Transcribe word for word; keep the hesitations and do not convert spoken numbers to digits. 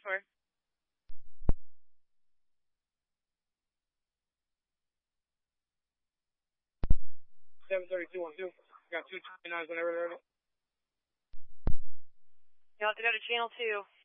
for? seven thirty-two one two. Got two twenty-nines whenever they're ready. You'll have to go to channel two.